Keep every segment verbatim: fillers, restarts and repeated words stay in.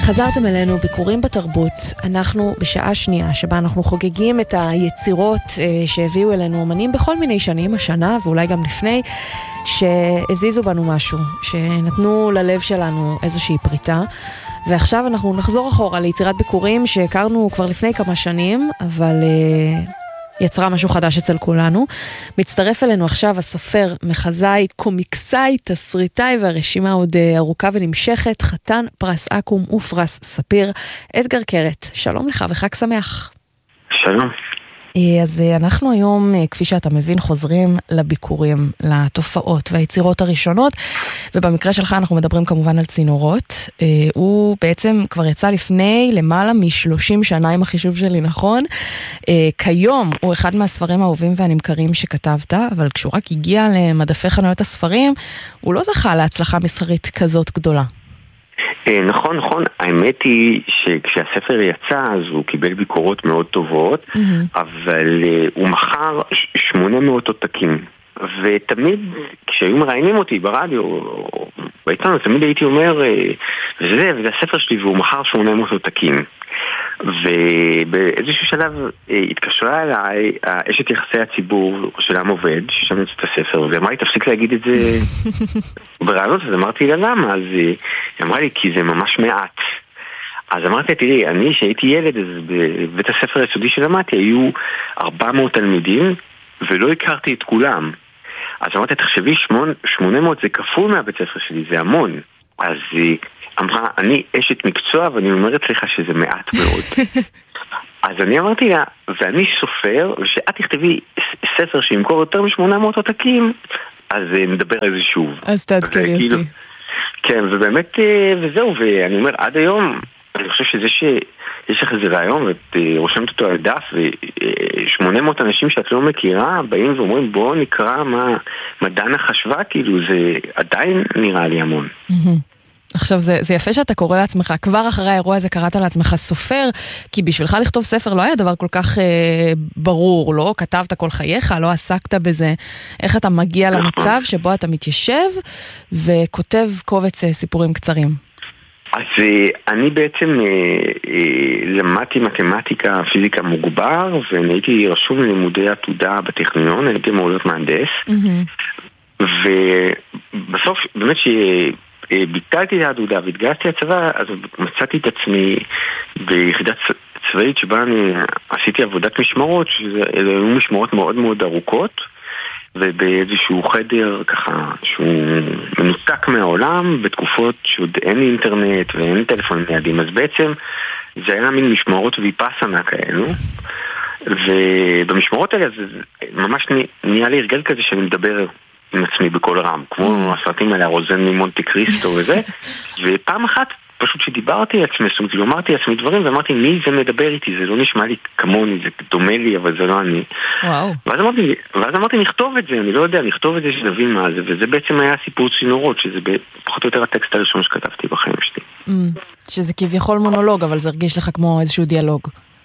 חזרתם אלינו ביקורים בתרבות. אנחנו בשעה שנייה שבה אנחנו חוגגים את היצירות אה, שהביאו אלינו אומנים בכל מיני שנים, השנה ואולי גם לפני, שהזיזו בנו משהו, שנתנו ללב שלנו איזושהי פריטה. ועכשיו אנחנו נחזור אחורה ליצירת ביקורים שהכרנו כבר לפני כמה שנים, אבל אה, יצרה משהו חדש אצל כולנו. מצטרף אלינו עכשיו הסופר, מחזאי, קומיקסאי, תסריטאי, והרשימה עוד ארוכה ונמשכת, חתן פרס אקו"ם ופרס ספיר, אדגר קרת. שלום לך וחג שמח. שלום. אז אנחנו היום, כפי שאתה מבין, חוזרים לביקורים, לתופעות והיצירות הראשונות, ובמקרה שלך אנחנו מדברים כמובן על צינורות. הוא בעצם כבר יצא לפני למעלה מ-שלושים שנה, עם החישוב שלי נכון. כיום הוא אחד מהספרים האהובים והנמכרים שכתבת, אבל כשהוא רק הגיע למדפי חנויות הספרים, הוא לא זכה להצלחה מסחרית כזאת גדולה. נכון, נכון. האמת היא שכשהספר יצא אז הוא קיבל ביקורות מאוד טובות, אבל הוא מכר שמונה מאות עותקים. ותמיד כשהיו מראיינים אותי ברדיו או בעיתון, תמיד הייתי אומר, וזה, וזה הספר שלי, והוא מכר שמונה מאות עותקים. ובאיזשהו שלב התקשרה אליי אשת יחסי הציבור של עם עובד ששם את הספר, ואמרה לי תפסיק להגיד את זה ברעיונות. אז אמרתי לה למה? אז היא אמרה לי כי זה ממש מעט. אז אמרתי, תראי, אני שהייתי ילד, אז בבית הספר היסודי שלמדתי היו ארבע מאות תלמידים ולא הכרתי את כולם. אז אמרתי, תחשבי, שמונה מאות זה כפול מהבית ספר שלי, זה המון. אז היא אמרה, אני אשת מקצוע ואני אומרת לך שזה מעט מאוד. אז אני אמרתי לה, ואני סופר, ושאת תכתבי ספר שימכור יותר מ-שמונה מאות עותקים, אז נדבר על זה שוב. אז תעדכני אותי. כן, ובאמת, וזהו, ואני אומר, עד היום, אני חושב שזה שיש לך איזה רעיון, ואת רושמת אותו על דף, ו-שמונה מאות אנשים שאת לא מכירה, באים ואומרים, בואו נקרא מה, מה דנה חשבה, כאילו, זה עדיין נראה לי המון. עכשיו, זה, זה יפה שאתה קורא לעצמך, כבר אחרי האירוע הזה קראת לעצמך סופר, כי בשבילך לכתוב ספר לא היה דבר כל כך אה, ברור, לא כתבת כל חייך, לא עסקת בזה. איך אתה מגיע למצב שבו אתה מתיישב וכותב קובץ אה, סיפורים קצרים? אז אה, אני בעצם אה, אה, למדתי מתמטיקה, פיזיקה מוגבר, ואני הייתי רשום ללימודי עתודה בטכניון, אני הייתי אמור להיות מהנדס, mm-hmm. ובסוף באמת ש... ביטלתי את העתודה והתגייסתי לצבא, אז מצאתי את עצמי ביחידה צבאית שבה אני עשיתי עבודת משמרות, שזה היו משמרות מאוד מאוד ארוכות, ובאיזשהו חדר ככה שהוא מנותק מהעולם, בתקופות שעוד אין אינטרנט ואין טלפון ניידים, אז בעצם זה היה מין משמרות ויפאסנה כאלו, ובמשמרות האלה זה ממש נהיה לי הרגל כזה שאני מדבר עם עצמי בכל רם, כמו הסרטים האלה, רוזן ממונטי קריסטו וזה, ופעם אחת פשוט שדיברתי עצמי, זאת אומרת, אמרתי עצמי דברים, ואמרתי, מי זה מדבר איתי? זה לא נשמע לי כמוני, זה דומה לי, אבל זה לא אני. וואו. ואז אמרתי, ואז אמרתי, נכתוב את זה, אני לא יודע, נכתוב את זה שנבין מה זה, וזה בעצם היה סיפור צינורות, שזה פחות או יותר הטקסט הראשון שכתבתי בחיים שלי. שזה כביכול מונולוג, אבל זה הרגיש לך כמו איזשהו דיאלוג.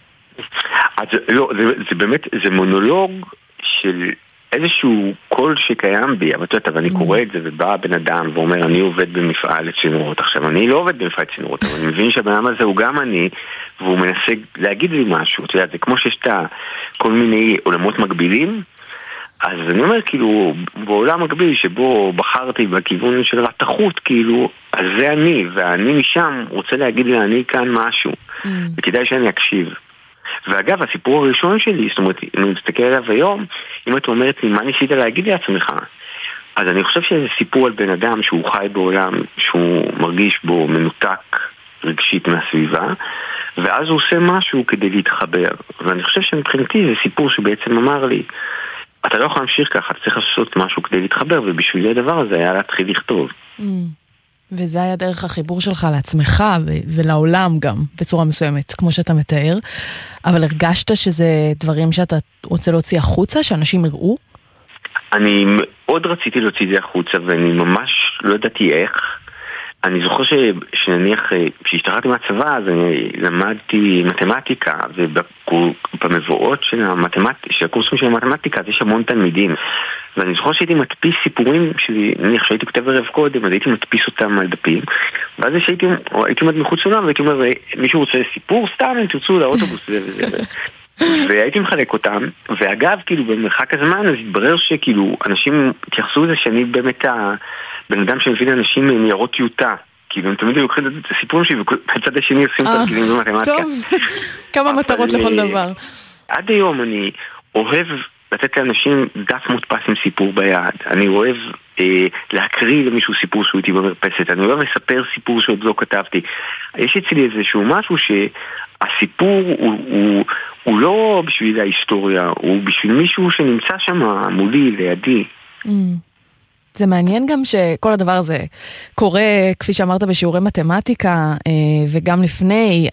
אז לא, זה, זה באמת, זה מונולוג של איזשהו קול שקיים בי, אבל אתה, ואני קורא את זה, ובא בן אדם ואומר, אני עובד במפעל לצינורות. עכשיו, אני לא עובד במפעל לצינורות, אבל אני מבין שהבן אדם הזה הוא גם אני, והוא מנסה להגיד לי משהו. אתה יודע, זה כמו שיש את כל מיני עולמות מקבילים, אז אני אומר, כאילו, בעולם מקביל שבו בחרתי בכיוון של התחות, כאילו, אז זה אני, ואני משם רוצה להגיד לי, אני כאן משהו, וכדאי שאני אקשיב. ואגב, הסיפור הראשון שלי, זאת אומרת, אם אני מסתכל עליו היום, אם את אומרת לי, מה ניסית להגיד לעצמך? אז אני חושב שזה סיפור על בן אדם שהוא חי בעולם, שהוא מרגיש בו מנותק רגשית מהסביבה, ואז הוא עושה משהו כדי להתחבר. ואני חושב שמבחינתי זה סיפור שבעצם אמר לי, אתה לא יכול להמשיך ככה, אתה צריך לעשות משהו כדי להתחבר, ובשביל הדבר הזה היה להתחיל לכתוב. Mm. וזה היה דרך החיבור שלך לעצמך ו- ולעולם גם, בצורה מסוימת, כמו שאתה מתאר. אבל הרגשת שזה דברים שאתה רוצה להוציא החוצה, שאנשים יראו? אני מאוד רציתי להוציא את זה החוצה, ואני ממש לא ידעתי איך. אני זוכר ש... שנניח, כשהשתחררתי מהצבא, אז אני למדתי מתמטיקה, ובמבואות של, המתמט... של הקורסים של המתמטיקה, יש המון תלמידים. ואני זוכר שהייתי מדפיס סיפורים שלי, נניח שהייתי כתב ערב קודם, אז הייתי מדפיס אותם על דפים, ואז שהייתי הייתי עומד מחוץ לעולם, והייתי אומר, מישהו רוצה סיפור? סתם, אם תרצו לאוטובוס, זה וזה. והייתי מחלק אותם, ואגב, כאילו, במרחק הזמן, אז התברר שכאילו, אנשים התייחסו לזה שאני באמת הבן אדם שמביא לאנשים ניירות טיוטה. כאילו, הם תמיד לוקחים את הסיפורים שלי, ובצד השני עושים תרגילים במתמטיקה. טוב, כמה מטרות לכל דבר. עד היום אני אוהב לתת לאנשים דף מודפס עם סיפור ביד. אני אוהב אה, להקריא למישהו סיפור שהוא איתי במרפסת. אני אוהב לספר סיפור שעוד לא כתבתי. יש אצלי איזשהו משהו שהסיפור הוא, הוא, הוא לא בשביל ההיסטוריה, הוא בשביל מישהו שנמצא שם מולי, לידי. Mm. זה מעניין גם שכל הדבר הזה קורה, כפי שאמרת, בשיעורי מתמטיקה, וגם לפני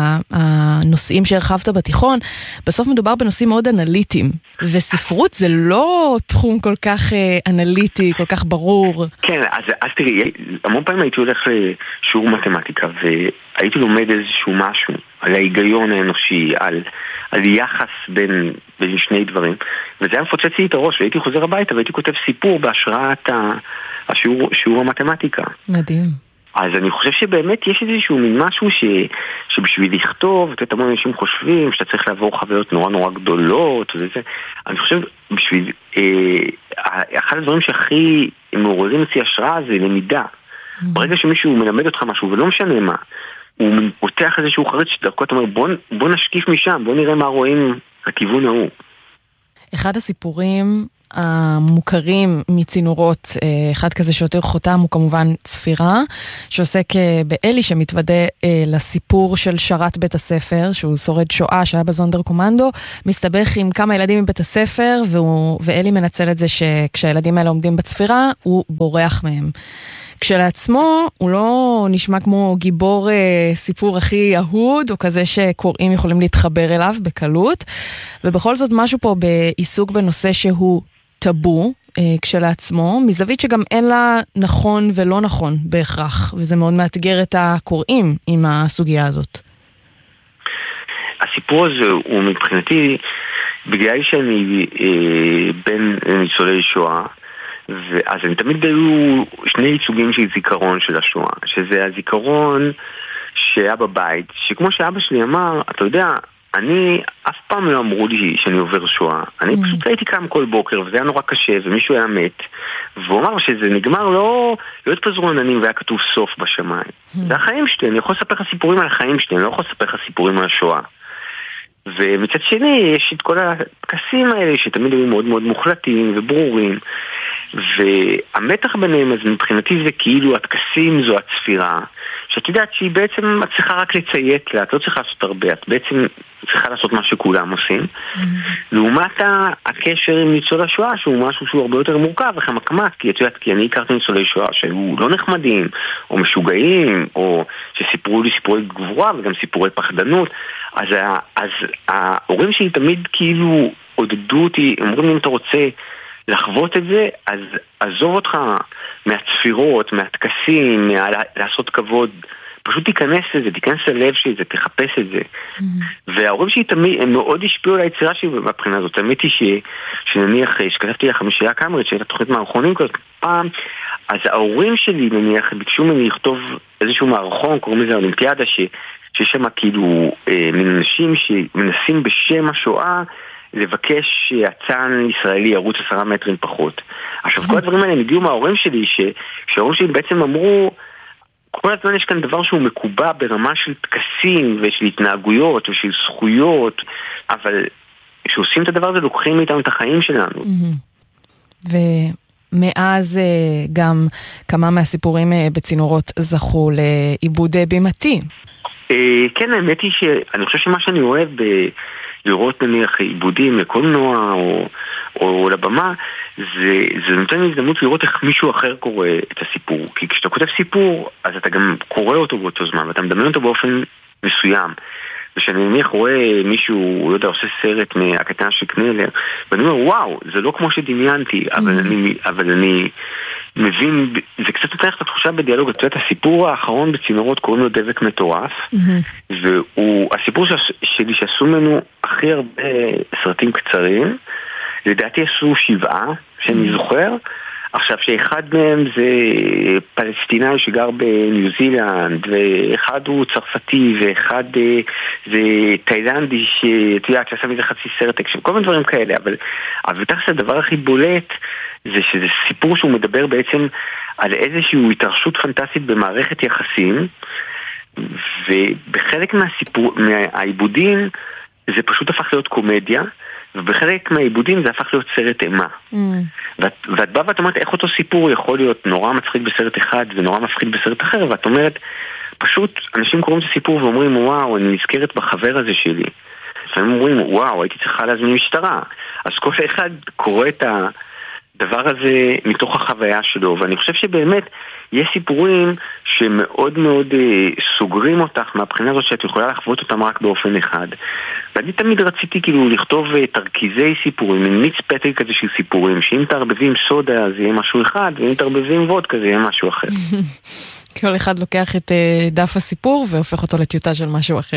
הנושאים שהרחבת בתיכון, בסוף מדובר בנושאים מאוד אנליטיים, וספרות זה לא תחום כל כך אנליטי, כל כך ברור. כן, אז, אז תראי, המון פעמים הייתי הולך לשיעור מתמטיקה, והייתי לומד איזשהו משהו, על ההיגיון האנושי, על, על יחס בין, בין שני דברים, וזה היה מפוצץ לי את הראש, והייתי חוזר הביתה, והייתי כותב סיפור בהשראת השיעור, שיעור המתמטיקה. מדהים. אז אני חושב שבאמת יש איזשהו מין משהו ש, שבשביל לכתוב, את המון אנשים חושבים שאתה צריך לעבור חוויות נורא נורא גדולות, וזה, אני חושב, בשביל, אה, אחד הדברים שהכי מעוררים אצלי השראה זה למידה. Mm-hmm. ברגע שמישהו מלמד אותך משהו, ולא משנה מה, הוא פותח איזשהו חרץ שדרכו, אתה אומר, בוא, בוא נשקיף משם, בוא נראה מה רואים לכיוון ההוא. אחד הסיפורים המוכרים מצינורות, אחד כזה שיותר חותם הוא כמובן צפירה, שעוסק באלי שמתוודא לסיפור של שרת בית הספר, שהוא שורד שואה שהיה בזונדר קומנדו, מסתבך עם כמה ילדים מבית הספר, והוא, ואלי מנצל את זה שכשהילדים האלה עומדים בצפירה, הוא בורח מהם. כשלעצמו הוא לא נשמע כמו גיבור אה, סיפור הכי אהוד, או כזה שקוראים יכולים להתחבר אליו בקלות, ובכל זאת משהו פה בעיסוק בנושא שהוא טאבו אה, כשלעצמו, מזווית שגם אין לה נכון ולא נכון בהכרח, וזה מאוד מאתגר את הקוראים עם הסוגיה הזאת. הסיפור הזה הוא מבחינתי, בגלל שאני אה, בין ניצולי שואה, ואז הם תמיד היו שני ייצוגים של זיכרון של השואה, שזה הזיכרון שהיה בבית, שכמו שאבא שלי אמר, אתה יודע, אני אף פעם לא אמרו לי שאני עובר שואה, אני mm. פשוט הייתי קם כל בוקר, וזה היה נורא קשה, ומישהו היה מת, והוא אמר שזה נגמר לא, לא התפזרו עננים והיה כתוב סוף בשמיים. Mm. זה החיים שלי, אני יכול לספר לך סיפורים על החיים שלי, אני לא יכול לספר לך סיפורים על השואה. ומצד שני יש את כל הכסים האלה שתמיד היו מאוד מאוד מוחלטים וברורים, והמתח ביניהם, אז מבחינתי זה כאילו התקסים זו הצפירה, שאת יודעת שהיא בעצם צריכה רק לציית לה, את לא צריכה לעשות הרבה, את בעצם צריכה לעשות מה שכולם עושים. Mm-hmm. לעומת הקשר עם ניצול השואה, שהוא משהו שהוא הרבה יותר מורכב וחמקמק, כי את יודעת, כי אני הכרתי ניצולי שואה שהיו לא נחמדים, או משוגעים, או שסיפרו לי סיפורי גבורה וגם סיפורי פחדנות. אז, אז ההורים שלי תמיד כאילו עודדו אותי, אומרים לי אם אתה רוצה לחוות את זה, אז עזוב אותך מהצפירות, מהתקסים, מה... לעשות כבוד, פשוט תיכנס לזה, תיכנס ללב של זה, תחפש את זה. Mm-hmm. וההורים שלי תמיד, הם מאוד השפיעו על היצירה שלי בבחינה הזאת. תמיד היא ש... שנניח, שכתבתי לה חמישייה קאמרית, שהייתה תוכנית מערכונים כזאת פעם, אז ההורים שלי, נניח, ביקשו ממני לכתוב איזשהו מערכון, קוראים לזה אולימפיאדה, ש... שיש שם כאילו אה, מן אנשים שמנסים בשם השואה, לבקש שהצען ישראלי ירוץ עשרה מטרים פחות. עכשיו, כל הדברים האלה הם הגיעו מההורים שלי, שההורים שלי בעצם אמרו, כל הזמן יש כאן דבר שהוא מקובע ברמה של תקסים ושל התנהגויות ושל זכויות, אבל כשעושים את הדבר הזה, לוקחים מאיתנו את החיים שלנו. ומאז גם כמה מהסיפורים בצינורות זכו לעיבוד בימתי. כן, האמת היא שאני חושב שמה שאני אוהב ב... לראות נניח עיבודים לקולנוע או, או לבמה, זה, זה נותן לי הזדמנות לראות איך מישהו אחר קורא את הסיפור. כי כשאתה כותב סיפור, אז אתה גם קורא אותו באותו זמן, ואתה מדמיין אותו באופן מסוים. ושאני נניח רואה מישהו, לא יודע, עושה סרט מהקטנה של קנלר, ואני אומר, וואו, זה לא כמו שדמיינתי, אבל, mm-hmm. אני, אבל אני מבין, זה קצת נותן לך את התחושה בדיאלוג. את יודעת, הסיפור האחרון בצינורות קוראים לו דבק מטורף, mm-hmm. והוא הסיפור שלי שעשו ממנו הכי הרבה סרטים קצרים. לדעתי עשו שבעה, שאני mm-hmm. זוכר. עכשיו שאחד מהם זה פלסטינאי שגר בניו זילנד, ואחד הוא צרפתי, ואחד זה תאילנדי שתיאת שעשה מזה חצי סרט אקשן, כל מיני דברים כאלה. אבל, אבל תכף הדבר הכי בולט זה שזה סיפור שהוא מדבר בעצם על איזושהי התרחשות פנטסטית במערכת יחסים, ובחלק מהסיפור, מהעיבודים זה פשוט הפך להיות קומדיה, ובחלק מהעיבודים זה הפך להיות סרט אימה. Mm. ואת, ואת באה ואת אומרת איך אותו סיפור יכול להיות נורא מצחיק בסרט אחד ונורא מפחיד בסרט אחר, ואת אומרת, פשוט אנשים קוראים את הסיפור ואומרים, וואו, אני נזכרת בחבר הזה שלי. לפעמים אומרים, וואו, הייתי צריכה להזמין משטרה. אז כל אחד קורא את הדבר הזה מתוך החוויה שלו, ואני חושב שבאמת יש סיפורים שמאוד מאוד אה, סוגרים אותך מהבחינה הזאת שאת יכולה לחוות אותם רק באופן אחד. ואני תמיד רציתי כאילו לכתוב אה, תרכיזי סיפורים, עם מיץ פתק כזה של סיפורים, שאם תערבבים סודה זה יהיה משהו אחד, ואם תערבבים וודקה זה יהיה משהו אחר. כל אחד לוקח את דף הסיפור והופך אותו לטיוטה של משהו אחר.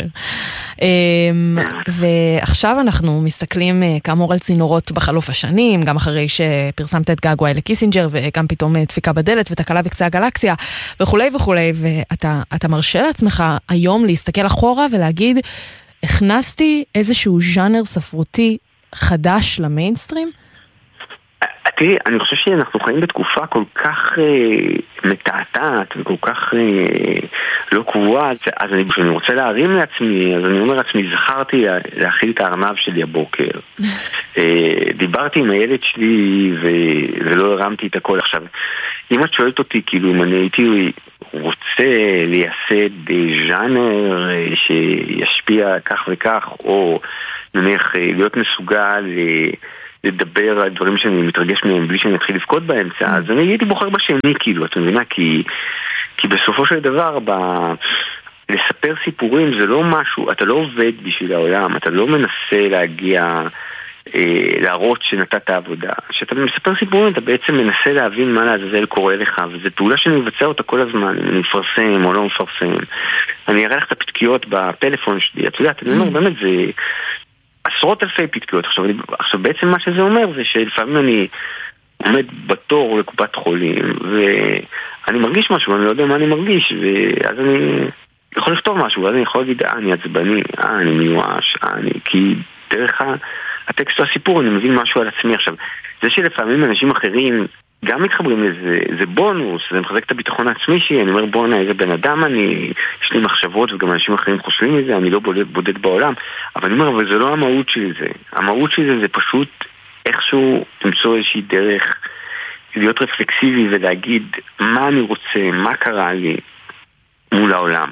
ועכשיו אנחנו מסתכלים כאמור על צינורות בחלוף השנים, גם אחרי שפרסמת את געגועי לקיסינג'ר, וגם פתאום דפיקה בדלת ותקלה בקצה הגלקסיה, וכולי וכולי, ואתה מרשה לעצמך היום להסתכל אחורה ולהגיד, הכנסתי איזשהו ז'אנר ספרותי חדש למיינסטרים? תראי, אני חושב שאנחנו חיים בתקופה כל כך אה, מתעתעת וכל כך אה, לא קבועה, אז אני, אני רוצה להרים לעצמי, אז אני אומר לעצמי, זכרתי להכיל את הארנב שלי הבוקר. אה, דיברתי עם הילד שלי ו, ולא הרמתי את הכל. עכשיו, אם את שואלת אותי, כאילו, אם אני הייתי רוצה לייסד ז'אנר שישפיע כך וכך, או נניח להיות מסוגל לדבר על דברים שאני מתרגש מהם בלי שאני אתחיל לבכות באמצע, אז אני הייתי בוחר בשני, כאילו, את מבינה? כי, כי בסופו של דבר, ב... לספר סיפורים זה לא משהו, אתה לא עובד בשביל העולם, אתה לא מנסה להגיע, אה, להראות שנתת עבודה. כשאתה מספר סיפורים, אתה בעצם מנסה להבין מה לעזאזל קורה לך, וזו פעולה שאני מבצע אותה כל הזמן, אם אני מפרסם או לא מפרסם. אני אראה לך את הפתקיות בפלאפון שלי, את יודעת, אני אומר, באמת זה... עשרות אלפי פתקיות. עכשיו, אני, עכשיו בעצם מה שזה אומר זה שלפעמים אני עומד בתור לקופת חולים ואני מרגיש משהו, אני לא יודע מה אני מרגיש, ואז אני יכול לכתוב משהו, ואז אני יכול להגיד, אה, אני עצבני, אה, אני מיואש, אה, אני... כי דרך הטקסט או הסיפור אני מבין משהו על עצמי. עכשיו, זה שלפעמים אנשים אחרים גם מתחברים לזה, זה בונוס, זה מחזק את הביטחון העצמי שלי, אני אומר בונה, איזה בן אדם אני, יש לי מחשבות וגם אנשים אחרים חושבים מזה, אני לא בודד, בודד בעולם, אבל אני אומר, אבל זה לא המהות של זה, המהות של זה זה פשוט איכשהו למצוא איזושהי דרך להיות רפלקסיבי ולהגיד מה אני רוצה, מה קרה לי מול העולם.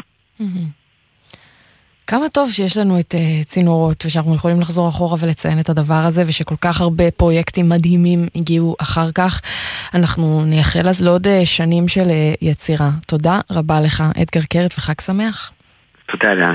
כמה טוב שיש לנו את uh, צינורות, ושאנחנו יכולים לחזור אחורה ולציין את הדבר הזה, ושכל כך הרבה פרויקטים מדהימים הגיעו אחר כך. אנחנו נייחל אז לעוד uh, שנים של uh, יצירה. תודה רבה לך, אדגר קרת, וחג שמח. תודה, דן.